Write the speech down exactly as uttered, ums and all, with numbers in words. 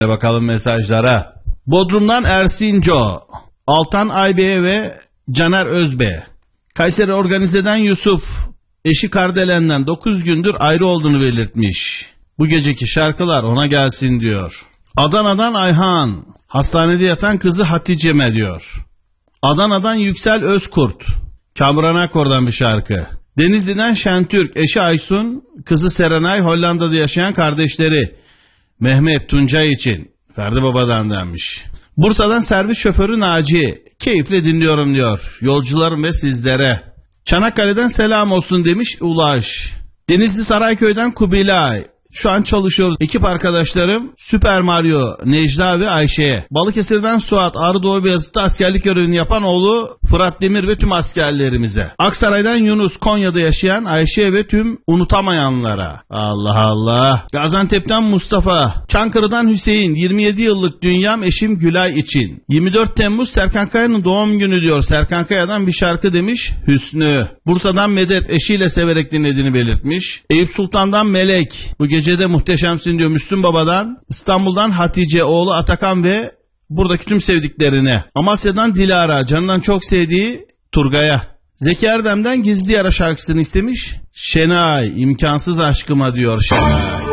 Bakalım mesajlara. Bodrum'dan Ersinco, Altan Aybe ve Caner Özbe. Kayseri Organize'den Yusuf, eşi Kardelen'den dokuz gündür ayrı olduğunu belirtmiş. Bu geceki şarkılar ona gelsin diyor. Adana'dan Ayhan, hastanede yatan kızı Hatice'me diyor. Adana'dan Yüksel Özkurt, Kamuran Akkor'dan bir şarkı. Denizli'den Şentürk, eşi Aysun, kızı Serenay, Hollanda'da yaşayan kardeşleri Mehmet Tuncay için Ferdi Baba'dan denmiş. Bursa'dan servis şoförü Naci, keyifle dinliyorum diyor. Yolcularım ve sizlere. Çanakkale'den selam olsun demiş Ulaş. Denizli Sarayköy'den Kubilay. Şu an çalışıyoruz. Ekip arkadaşlarım Süper Mario, Necla ve Ayşe'ye. Balıkesir'den Suat, Ağrı Doğu Beyazıt'ta askerlik görevini yapan oğlu Fırat Demir ve tüm askerlerimize. Aksaray'dan Yunus, Konya'da yaşayan Ayşe ve tüm unutamayanlara. Allah Allah. Gaziantep'ten Mustafa. Çankırı'dan Hüseyin, yirmi yedi yıllık dünyam eşim Gülay için. yirmi dört Temmuz Serkan Kaya'nın doğum günü diyor. Serkan Kaya'dan bir şarkı demiş Hüsnü. Bursa'dan Medet, eşiyle severek dinlediğini belirtmiş. Eyüp Sultan'dan Melek. Bu gecede muhteşemsin diyor Müslüm Baba'dan. İstanbul'dan Hatice, oğlu Atakan ve buradaki tüm sevdiklerine. Amasya'dan Dilara, canından çok sevdiği Turgay'a. Zeki Erdem'den Gizli Yara şarkısını istemiş. Şenay, imkansız aşkıma diyor Şenay.